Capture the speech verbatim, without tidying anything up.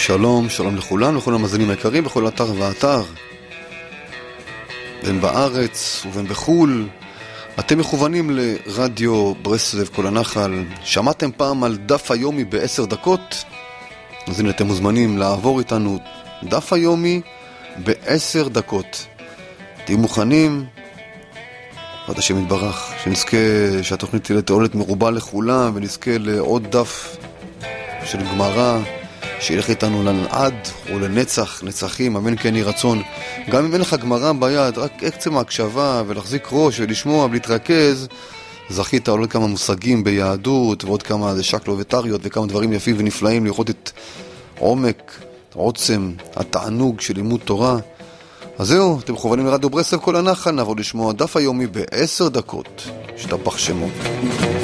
שלום, שלום לכולם, לכל המאזינים היקרים בכל אתר ואתר, בין בארץ ובין בחול. אתם מכוונים לרדיו ברסלב כל הנחל. שמעתם פעם על דף היומי בעשר דקות? אז הנה אתם מוזמנים לעבור איתנו דף היומי בעשר דקות. תהיו מוכנים, ועד השם יתברך, שנזכה שהתוכנית תהיה לתועלת מרובה לכולם, ונזכה לעוד דף של גמרא שילך איתנו לנעד ולנצח נצחים, אמן כן יהי רצון. גם אם אין לך גמרא ביד, רק עצם ההקשבה ולהחזיק ראש ולשמוע ולהתרכז, זכית עולה כמה מושגים ביהדות ועוד כמה שקלוביטריות וכמה דברים יפים ונפלאים לראות את עומק, עוצם, התענוג של לימוד תורה. אז זהו, אתם מכוונים לרדיו ברסלב כל הנחל, נעבור לשמוע דף היומי בעשר דקות. שתבח שמו.